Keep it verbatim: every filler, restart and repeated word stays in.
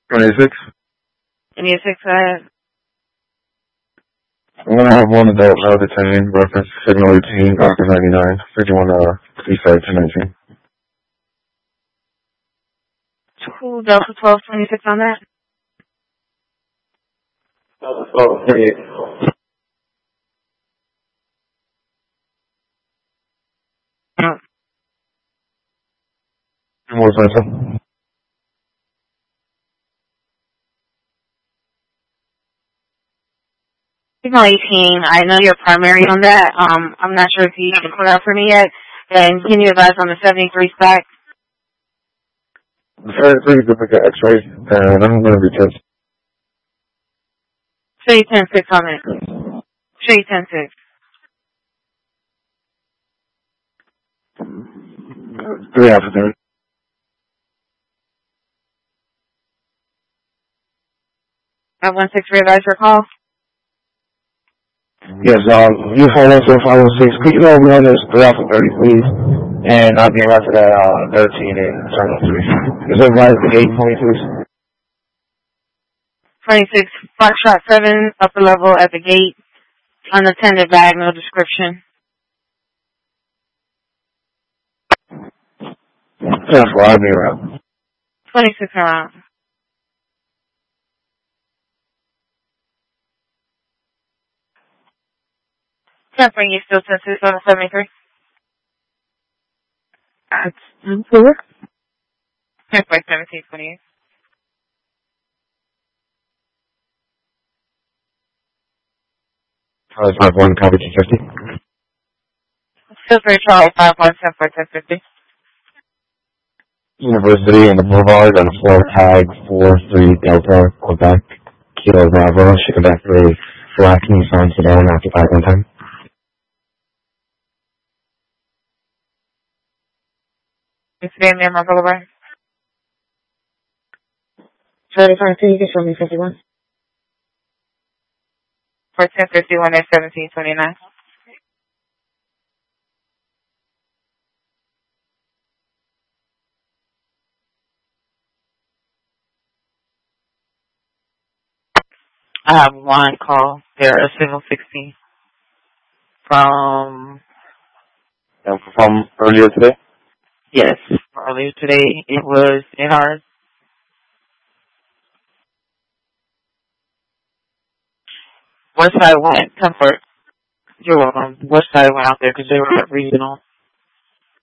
twenty-six. twenty-six, uh, I'm gonna have one adult now detained, reference signal eighteen, Doctor ninety-nine, fifty-one, uh, Eastside ten nineteen. two Delta twelve twenty-six on that. Oh, thirty-eight. No. More special. Signal eighteen, I know you're primary on that. Um, I'm not sure if you haven't put out for me yet. And can you advise on the seventy-three stack? The seventy-three is like an X-ray, and I'm gonna be tested. Show you ten six on it. Show you ten six. Three afternoon. five one six readvise your call. Yes, um, you hold on to five one six. Could you go over on this three alpha thirty, please? And I'll be right to that, uh, thirteen and turn on three. Is everybody at the gate, twenty, please? twenty-six, Foxtrot seven, upper level at the gate. Unattended bag, no description. That's why I'll be around. twenty-six around. Can't bring you still ten six on the seventy-three. That's four. Check by seventeen twenty-eight. Charlie five one, copy two fifty. Still three Charlie five one ten four ten fifty. University and the Boulevard on floor tag four three Delta, Quebec, Kilo Bravo, Quebec three, Black Nissan Sedan, occupied one time. It's Van Myanmar Boulevard. Charlie five two, you can show me fifty-one. For ten fifty-one at seventeen twenty-nine. I have one call. They're a signal sixteen. From... And from earlier today? Yes, earlier today. It was in our... West side went, comfort. You're welcome. West side went out there because they were regional.